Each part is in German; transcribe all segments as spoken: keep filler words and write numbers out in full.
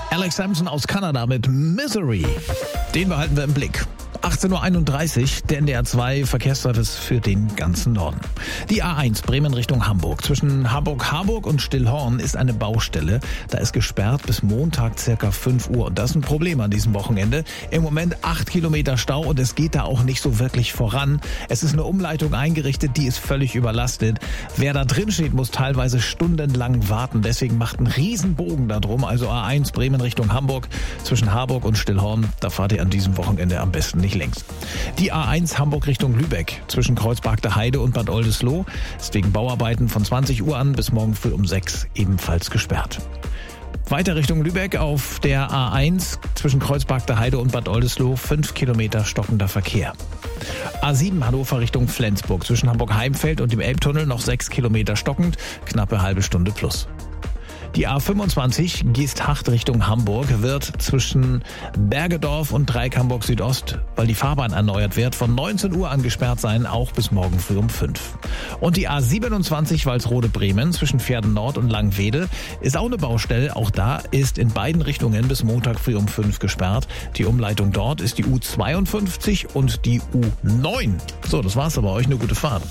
Alex Sampson aus Kanada mit Misery. Den behalten wir im Blick. achtzehn Uhr einunddreißig, der N D R zwei Verkehrsservice für den ganzen Norden. Die A eins Bremen Richtung Hamburg. Zwischen Hamburg-Harburg und Stillhorn ist eine Baustelle. Da ist gesperrt bis Montag circa fünf Uhr. Und das ist ein Problem an diesem Wochenende. Im Moment acht Kilometer Stau und es geht da auch nicht so wirklich voran. Es ist eine Umleitung eingerichtet, die ist völlig überlastet. Wer da drin steht, muss teilweise stundenlang warten. Deswegen macht einen Riesenbogen da drum. Also A eins Bremen Richtung Hamburg. Zwischen Harburg und Stillhorn, da fahrt ihr an diesem Wochenende am besten nicht längs. Die A eins Hamburg Richtung Lübeck zwischen Kreuzberg der Heide und Bad Oldesloe ist wegen Bauarbeiten von zwanzig Uhr an bis morgen früh um sechs ebenfalls gesperrt. Weiter Richtung Lübeck auf der A eins zwischen Kreuzberg der Heide und Bad Oldesloe fünf Kilometer stockender Verkehr. A sieben Hannover Richtung Flensburg zwischen Hamburg-Heimfeld und dem Elbtunnel noch sechs Kilometer stockend, knappe halbe Stunde plus. Die A fünfundzwanzig Geesthacht Richtung Hamburg wird zwischen Bergedorf und Dreieck Hamburg Südost, weil die Fahrbahn erneuert wird, von neunzehn Uhr an gesperrt sein, auch bis morgen früh um fünf. Und die A siebenundzwanzig Walsrode-Bremen zwischen Pferden Nord und Langwedel ist auch eine Baustelle. Auch da ist in beiden Richtungen bis Montag früh um fünf gesperrt. Die Umleitung dort ist die U zweiundfünfzig und die U neun. So, das war's aber. Euch eine gute Fahrt.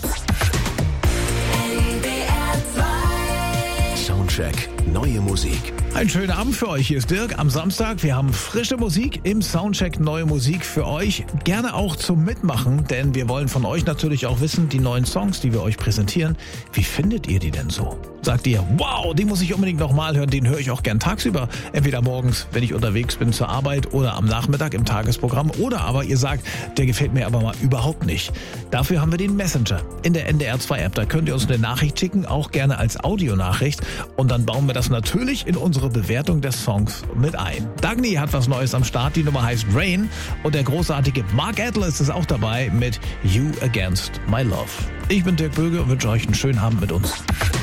Soundcheck, neue Musik. Einen schönen Abend für euch. Hier ist Dirk am Samstag. Wir haben frische Musik im Soundcheck, neue Musik für euch. Gerne auch zum Mitmachen, denn wir wollen von euch natürlich auch wissen, die neuen Songs, die wir euch präsentieren, wie findet ihr die denn so? Sagt ihr, wow, den muss ich unbedingt nochmal hören, den höre ich auch gern tagsüber. Entweder morgens, wenn ich unterwegs bin zur Arbeit oder am Nachmittag im Tagesprogramm. Oder aber ihr sagt, der gefällt mir aber mal überhaupt nicht. Dafür haben wir den Messenger in der N D R zwei App. Da könnt ihr uns eine Nachricht schicken, auch gerne als Audionachricht. Und dann bauen wir das natürlich in unsere Bewertung des Songs mit ein. Dagny hat was Neues am Start, die Nummer heißt Rain. Und der großartige Mark Atlas ist auch dabei mit You Against My Love. Ich bin Dirk Böge und wünsche euch einen schönen Abend mit uns.